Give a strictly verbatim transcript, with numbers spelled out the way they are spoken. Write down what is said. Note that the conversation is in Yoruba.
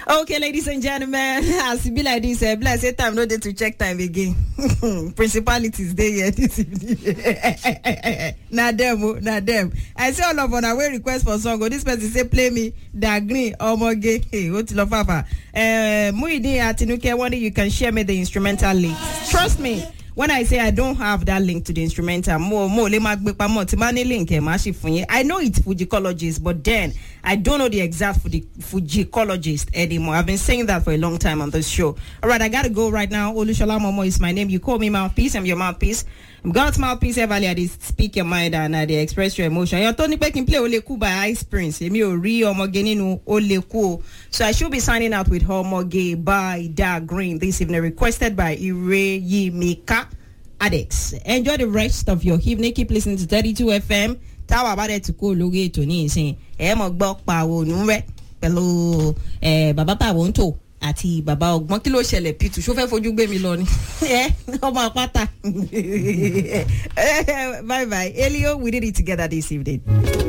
Okay, ladies and gentlemen, as it be like this, uh, bless say time no day to check time again. Principalities day here this evening. Na them, na them. I see all of on our way request for song. This person say play me the green omoge. Hey, what to love papa? Uh, Muidi Atinuke, one day you can share me the instrumental link. Trust me. When I say I don't have that link to the instrumental, more more le magbepa more timani link e ma shi fun yin. I know it's Fujicologist, but then I don't know the exact Fuji Fujicologist anymore. I've been saying that for a long time on this show. All right, I gotta go right now. Olushola Momo is my name. You call me mouthpiece. I'm your mouthpiece. I'm God's mouthpiece. Everly, I speak your mind and I express your emotion. Your Tony Peck can play Oleku by Ice Prince. Emi o ri omoge ninu Oleku. So I should be signing out with Omoge by Da Green this evening, requested by Ire Yimika Adex. Enjoy the rest of your evening. Keep listening to thirty-two F M. Tawa ba de to ko lori eto ni isin. E mo gbo pa wo nu re pẹ̀lú eh baba pa wo nto àti baba ogbon kí ló ṣẹlẹ̀ pitu ṣó fẹ́ fojú gbé mi lọ ni eh ọmọ apata. Bye bye Elio, we did it together this evening.